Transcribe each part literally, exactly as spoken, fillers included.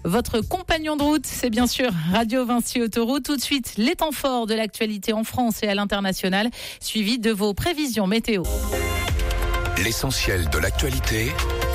Votre compagnon de route, c'est bien sûr Radio Vinci Autoroute. Tout de suite, les temps forts de l'actualité en France et à l'international, suivi de vos prévisions météo. L'essentiel de l'actualité,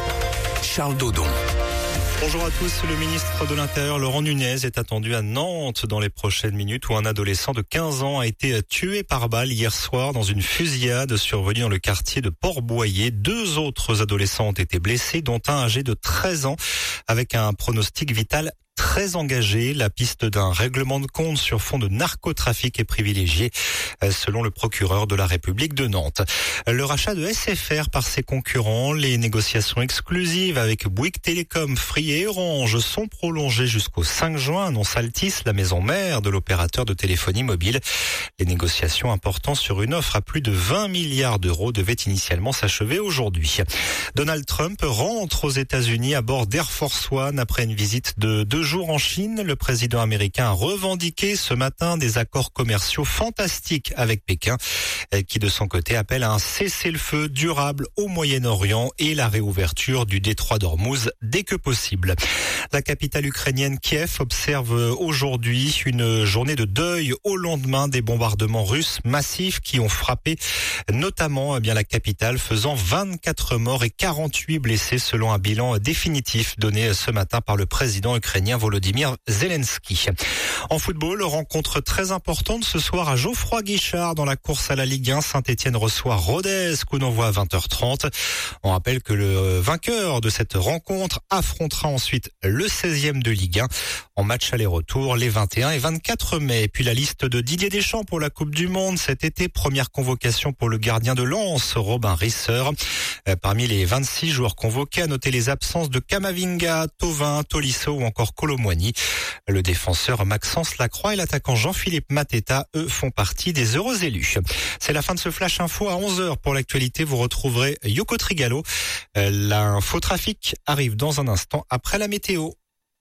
Charles Dodon. Bonjour à tous, le ministre de l'Intérieur Laurent Nunez est attendu à Nantes dans les prochaines minutes où un adolescent de quinze ans a été tué par balle hier soir dans une fusillade survenue dans le quartier de Port-Boyer. Deux autres adolescents ont été blessés, dont un âgé de treize ans avec un pronostic vital très engagé. La piste d'un règlement de compte sur fond de narcotrafic est privilégiée, selon le procureur de la République de Nantes. Le rachat de S F R par ses concurrents, les négociations exclusives avec Bouygues Télécom, Free et Orange sont prolongées jusqu'au cinq juin, annonce Altis, la maison mère de l'opérateur de téléphonie mobile. Les négociations importantes sur une offre à plus de vingt milliards d'euros devaient initialement s'achever aujourd'hui. Donald Trump rentre aux États-Unis à bord d'Air Force One après une visite de deux jours en Chine. Le président américain a revendiqué ce matin des accords commerciaux fantastiques avec Pékin, qui de son côté appelle à un cessez-le-feu durable au Moyen-Orient et la réouverture du détroit d'Ormuz dès que possible. La capitale ukrainienne Kiev observe aujourd'hui une journée de deuil au lendemain des bombardements russes massifs qui ont frappé notamment eh bien la capitale, faisant vingt-quatre morts et quarante-huit blessés selon un bilan définitif donné ce matin par le président ukrainien Volodymyr Zelensky. En football, rencontre très importante ce soir à Geoffroy-Guichard dans la course à la Ligue un. Saint-Etienne reçoit Rodez, coup d'envoi à vingt heures trente. On rappelle que le vainqueur de cette rencontre affrontera ensuite le seizième de Ligue un en match aller-retour les vingt et un et vingt-quatre mai. Et puis la liste de Didier Deschamps pour la Coupe du Monde cet été. Première convocation pour le gardien de Lens, Robin Risser. Parmi les vingt-six joueurs convoqués, à noter les absences de Camavinga, Thauvin, Tolisso ou encore Colomboigny. Le défenseur Maxence Lacroix et l'attaquant Jean-Philippe Mateta, eux, font partie des heureux élus. C'est la fin de ce Flash Info à onze heures. Pour l'actualité, vous retrouverez Yoko Trigalo. L'infotrafic arrive dans un instant après la météo.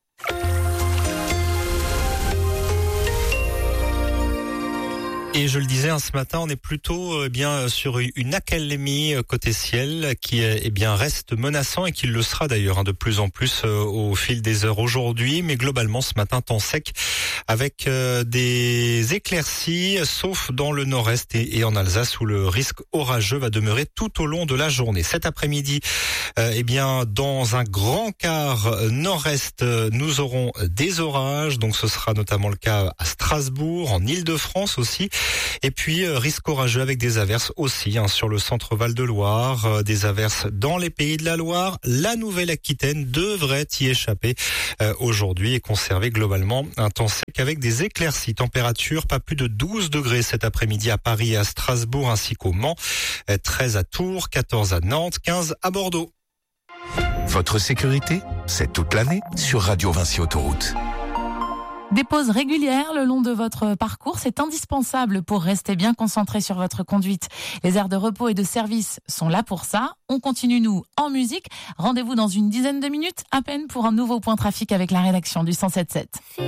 Et je le disais ce matin, on est plutôt eh bien sur une accalmie côté ciel qui eh bien reste menaçant et qui le sera d'ailleurs hein, de plus en plus euh, au fil des heures aujourd'hui. Mais globalement ce matin temps sec avec euh, des éclaircies, sauf dans le nord-est et, et en Alsace où le risque orageux va demeurer tout au long de la journée. Cet après-midi, euh, eh bien dans un grand quart nord-est, nous aurons des orages. Donc ce sera notamment le cas à Strasbourg, en Île-de-France aussi. Et puis euh, risque orageux avec des averses aussi hein, sur le centre Val-de-Loire, euh, des averses dans les Pays de la Loire. La Nouvelle-Aquitaine devrait y échapper euh, aujourd'hui et conserver globalement un temps sec avec des éclaircies. Température pas plus de douze degrés cet après-midi à Paris et à Strasbourg ainsi qu'au Mans, euh, treize à Tours, quatorze à Nantes, quinze à Bordeaux. Votre sécurité, c'est toute l'année sur Radio Vinci Autoroute. Des pauses régulières le long de votre parcours, c'est indispensable pour rester bien concentré sur votre conduite. Les aires de repos et de service sont là pour ça. On continue, nous, en musique. Rendez-vous dans une dizaine de minutes à peine pour un nouveau point trafic avec la rédaction du cent sept sept.